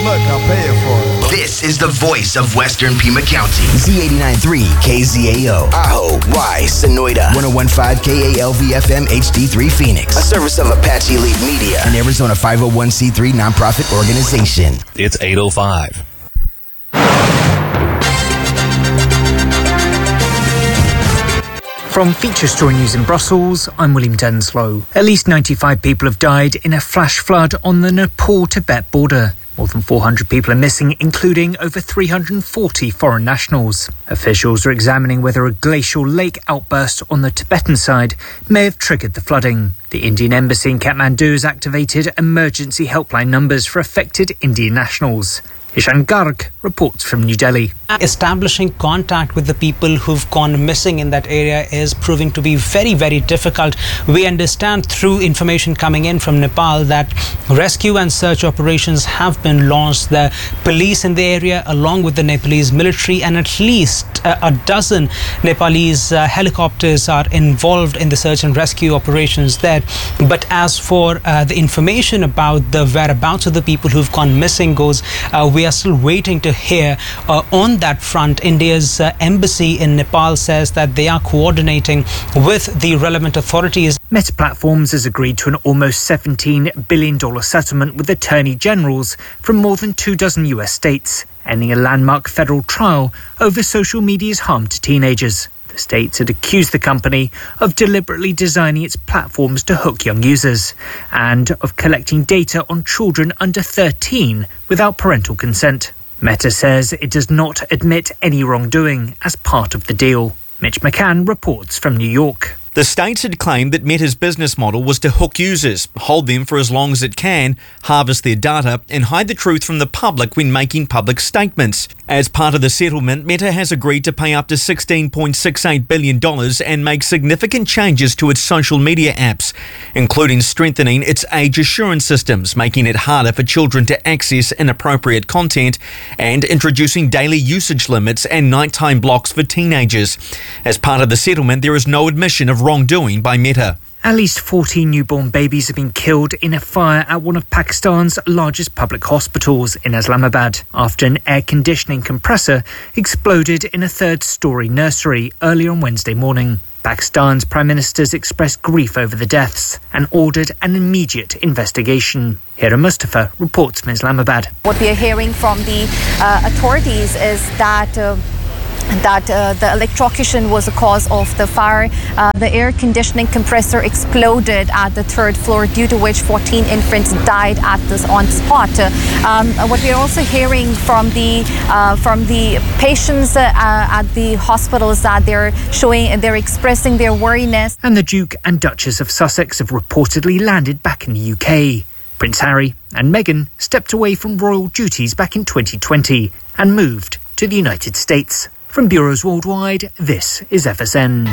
Look, I'll pay you for it. This is the voice of Western Pima County. Z89.3 KZAO. Aho, Y, Sonoyta. 101.5 KALV-FM HD3 Phoenix. A service of Apache Elite Media, an Arizona 501c3 nonprofit organization. It's 8:05. From Feature Story News in Brussels, I'm William Denslow. At least 95 people have died in a flash flood on the Nepal-Tibet border. More than 400 people are missing, including over 340 foreign nationals. Officials are examining whether a glacial lake outburst on the Tibetan side may have triggered the flooding. The Indian embassy in Kathmandu has activated emergency helpline numbers for affected Indian nationals. Ishan Garg reports from New Delhi. Establishing contact with the people who've gone missing in that area is proving to be very, very difficult. We understand through information coming in from Nepal that rescue and search operations have been launched. The police in the area, along with the Nepalese military, and at least a dozen Nepalese helicopters are involved in the search and rescue operations there. But as for the information about the whereabouts of the people who've gone missing goes, we are still waiting to hear on that front. India's embassy in Nepal says that they are coordinating with the relevant authorities. Meta Platforms has agreed to an almost $17 billion settlement with attorney generals from more than 24 US states, ending a landmark federal trial over social media's harm to teenagers. The states had accused the company of deliberately designing its platforms to hook young users and of collecting data on children under 13 without parental consent. Meta says it does not admit any wrongdoing as part of the deal. Mitch McCann reports from New York. The states had claimed that Meta's business model was to hook users, hold them for as long as it can, harvest their data, and hide the truth from the public when making public statements. As part of the settlement, Meta has agreed to pay up to $16.68 billion and make significant changes to its social media apps, including strengthening its age assurance systems, making it harder for children to access inappropriate content, and introducing daily usage limits and nighttime blocks for teenagers. As part of the settlement, there is no admission of wrongdoing by Meta. At least 14 newborn babies have been killed in a fire at one of Pakistan's largest public hospitals in Islamabad after an air conditioning compressor exploded in a third-storey nursery early on Wednesday morning. Pakistan's Prime Minister's expressed grief over the deaths and ordered an immediate investigation. Hira Mustafa reports from Islamabad. What we are hearing from the authorities is that the electrocution was the cause of the fire. The air conditioning compressor exploded at the third floor, due to which 14 infants died on spot. What we are also hearing from the patients at the hospitals that they're expressing their worriness. And the Duke and Duchess of Sussex have reportedly landed back in the UK. Prince Harry and Meghan stepped away from royal duties back in 2020 and moved to the United States. From bureaus worldwide, this is FSN.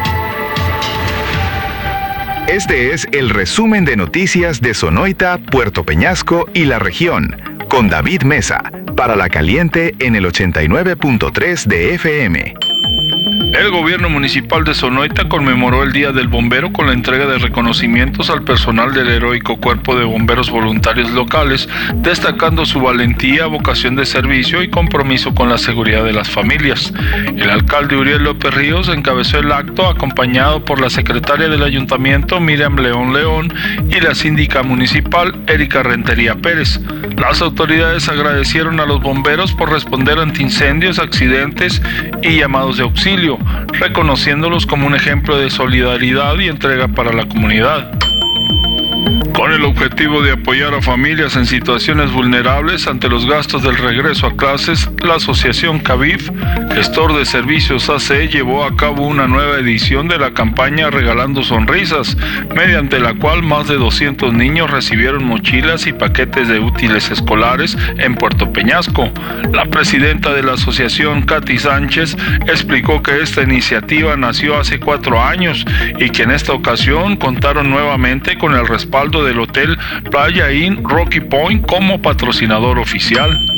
Este es el resumen de noticias de Sonoita, Puerto Peñasco y la región, con David Mesa, para La Caliente en el 89.3 de FM. El gobierno municipal de Sonoita conmemoró el Día del Bombero con la entrega de reconocimientos al personal del heroico Cuerpo de Bomberos Voluntarios locales, destacando su valentía, vocación de servicio y compromiso con la seguridad de las familias. El alcalde Uriel López Ríos encabezó el acto acompañado por la secretaria del ayuntamiento Miriam León y la síndica municipal Erika Rentería Pérez. Las autoridades agradecieron a los bomberos por responder ante incendios, accidentes y llamados de auxilio, reconociéndolos como un ejemplo de solidaridad y entrega para la comunidad. Con el objetivo de apoyar a familias en situaciones vulnerables ante los gastos del regreso a clases, la asociación CAVIF, gestor de servicios AC, llevó a cabo una nueva edición de la campaña Regalando Sonrisas, mediante la cual más de 200 niños recibieron mochilas y paquetes de útiles escolares en Puerto Peñasco. La presidenta de la asociación, Katy Sánchez, explicó que esta iniciativa nació hace 4 años y que en esta ocasión contaron nuevamente con el respaldo del Hotel Playa Inn Rocky Point como patrocinador oficial.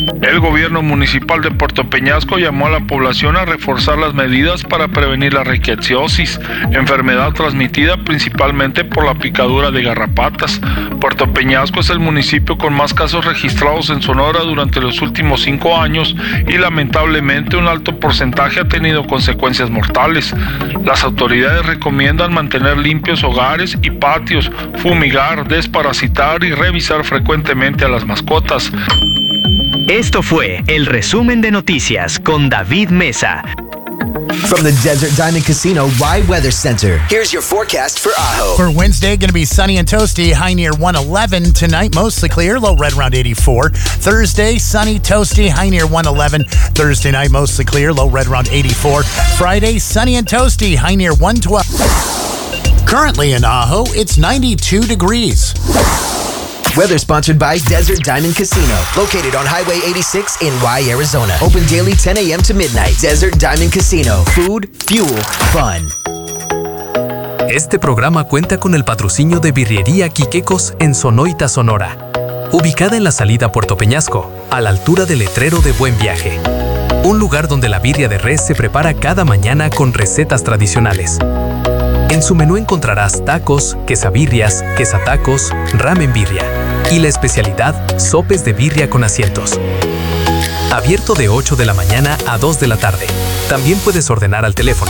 El gobierno municipal de Puerto Peñasco llamó a la población a reforzar las medidas para prevenir la riqueciosis, enfermedad transmitida principalmente por la picadura de garrapatas. Puerto Peñasco es el municipio con más casos registrados en Sonora durante los últimos 5 años y lamentablemente un alto porcentaje ha tenido consecuencias mortales. Las autoridades recomiendan mantener limpios hogares y patios, fumigar, desparasitar y revisar frecuentemente a las mascotas. Esto fue el resumen de noticias con David Mesa. From the Desert Diamond Casino Rye Weather Center, here's your forecast for Ajo. For Wednesday, going to be sunny and toasty, high near 111. Tonight, mostly clear, low right around 84. Thursday, sunny, toasty, high near 111. Thursday night, mostly clear, low right around 84. Friday, sunny and toasty, high near 112. Currently in Ajo, it's 92 degrees. Weather sponsored by Desert Diamond Casino, located on Highway 86 in Rye, Arizona. Open daily 10 a.m. to midnight. Desert Diamond Casino. Food, fuel, fun. Este programa cuenta con el patrocinio de Birrería Quiquecos en Sonoita, Sonora. Ubicada en la salida Puerto Peñasco, a la altura del letrero de Buen Viaje. Un lugar donde la birria de res se prepara cada mañana con recetas tradicionales. En su menú encontrarás tacos, quesabirrias, quesatacos, ramen birria y la especialidad, sopes de birria con asientos. Abierto de 8 de la mañana a 2 de la tarde. También puedes ordenar al teléfono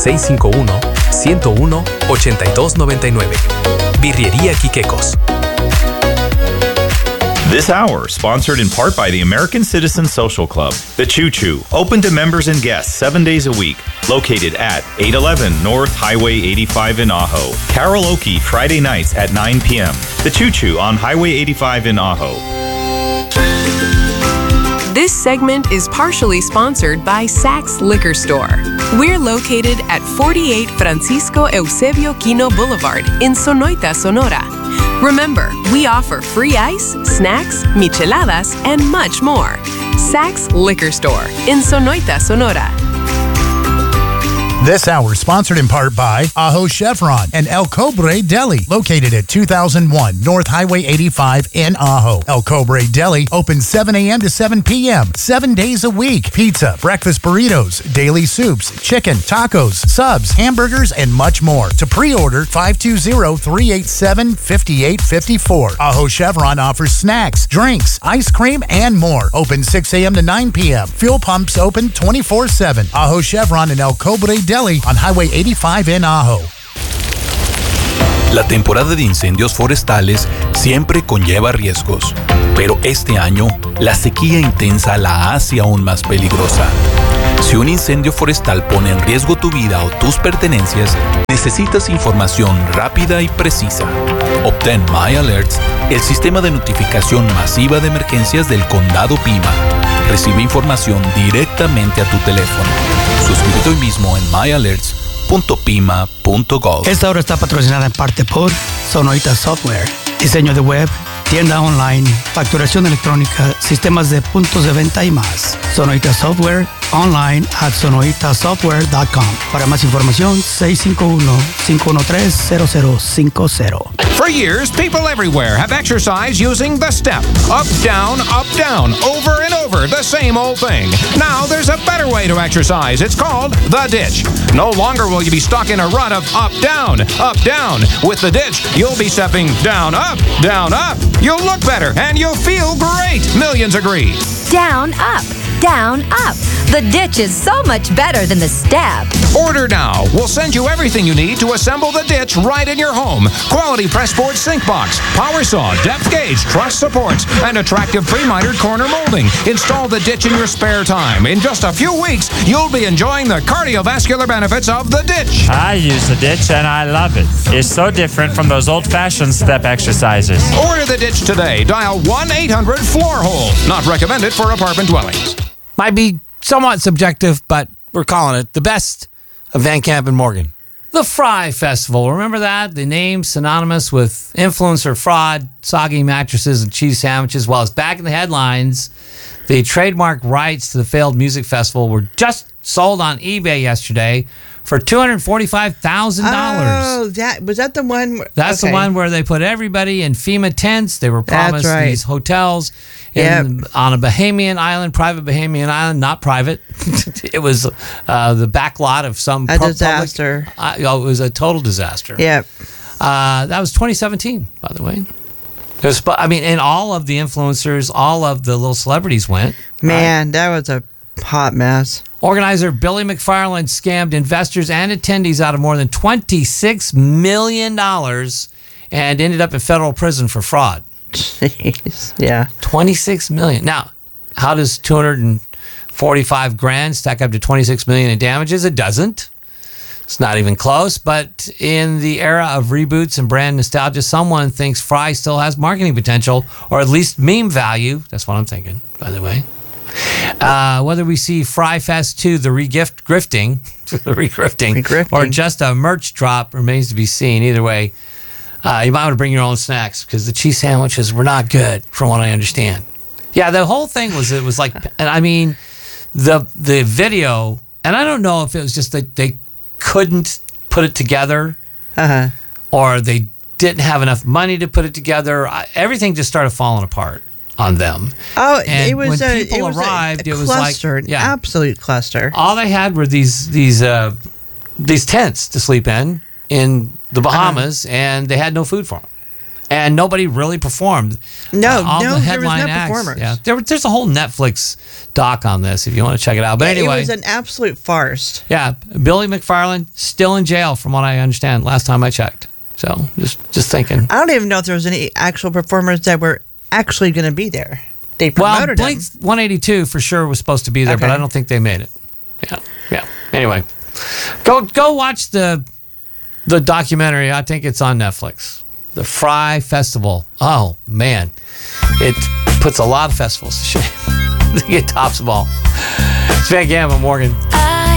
651-101-8299. Birrería Quiquecos. This hour, sponsored in part by the American Citizen Social Club, The Choo Choo, open to members and guests 7 days a week, located at 811 North Highway 85 in Ajo. Karaoke Friday nights at 9 p.m. The Choo Choo on Highway 85 in Ajo. This segment is partially sponsored by Saks Liquor Store. We're located at 48 Francisco Eusebio Quino Boulevard in Sonoita, Sonora. Remember, we offer free ice, snacks, micheladas, and much more. Saks Liquor Store in Sonoita, Sonora. This hour sponsored in part by Ajo Chevron and El Cobre Deli, located at 2001 North Highway 85 in Ajo. El Cobre Deli opens 7 a.m. to 7 p.m. 7 days a week. Pizza, breakfast burritos, daily soups, chicken, tacos, subs, hamburgers, and much more. To pre-order, 520-387-5854. Ajo Chevron offers snacks, drinks, ice cream, and more. Open 6 a.m. to 9 p.m. Fuel pumps open 24/7. Ajo Chevron and El Cobre Deli on Highway 85 in Ajo. La temporada de incendios forestales siempre conlleva riesgos, pero este año la sequía intensa la hace aún más peligrosa. Si un incendio forestal pone en riesgo tu vida o tus pertenencias, necesitas información rápida y precisa. Obtén My Alerts, el sistema de notificación masiva de emergencias del Condado Pima. Recibe información directamente a tu teléfono. Suscríbete hoy mismo en myalerts.pima.gov. Esta hora está patrocinada en parte por Sonoita Software. Diseño de web, tienda online, facturación electrónica, sistemas de puntos de venta y más. Sonoita Software, online at sonoitasoftware.com. Para más información, 651-513-0050. For years, people everywhere have exercised using the step. Up, down, over and over, the same old thing. Now there's a better way to exercise. It's called the ditch. No longer will you be stuck in a rut of up, down, up, down. With the ditch, you'll be stepping down, up, down, up. You'll look better and you'll feel great. Millions agree. Down, up. Down, up. The ditch is so much better than the step. Order now. We'll send you everything you need to assemble the ditch right in your home. Quality pressboard sink box, power saw, depth gauge, truss supports, and attractive pre-mitered corner molding. Install the ditch in your spare time. In just a few weeks, you'll be enjoying the cardiovascular benefits of the ditch. I use the ditch and I love it. It's so different from those old-fashioned step exercises. Order the ditch today. Dial 1-800-FLOOR-HOLE. Not recommended for apartment dwellings. Might be somewhat subjective, but we're calling it the best of Van Camp and Morgan. The Fry Festival. Remember that? The name synonymous with influencer fraud, soggy mattresses, and cheese sandwiches. Well, it's back in the headlines. The trademark rights to the failed music festival were just sold on eBay yesterday for $245,000. Oh, was that the one? That's the one where they put everybody in FEMA tents. They were promised these hotels on a Bahamian island, private Bahamian island, not private. It was the back lot of some disaster. It was a total disaster. Yep. That was 2017, by the way. And all of the influencers, all of the little celebrities went. Man, that was a hot mess. Organizer Billy McFarland scammed investors and attendees out of more than $26 million and ended up in federal prison for fraud. Jeez, yeah. $26 million. Now, how does $245,000 stack up to $26 million in damages? It doesn't. It's not even close, but in the era of reboots and brand nostalgia, someone thinks Fry still has marketing potential, or at least meme value. That's what I'm thinking, by the way. Whether we see Fry Fest 2, the re-grifting, or just a merch drop remains to be seen. Either way, you might want to bring your own snacks because the cheese sandwiches were not good, from what I understand. Yeah, the whole thing was, it was like, and I mean, the video, and I don't know if it was just that they couldn't put it together, or they didn't have enough money to put it together. Everything just started falling apart on them. Oh, and it was when people arrived, it was cluster, like an absolute cluster. All they had were these tents to sleep in the Bahamas, and they had no food for them. And nobody really performed. No, the there was no acts, performers. Yeah, there's a whole Netflix doc on this if you want to check it out. But anyway, it was an absolute farce. Yeah, Billy McFarland still in jail, from what I understand. Last time I checked. So just thinking. I don't even know if there was any actual performers that were actually going to be there. They promoted Blink 182 for sure was supposed to be there, but I don't think they made it. Yeah. Anyway, go watch the documentary. I think it's on Netflix. The Fry Festival. Oh, man. It puts a lot of festivals to shame. It tops them all. It's Van Gam and Morgan.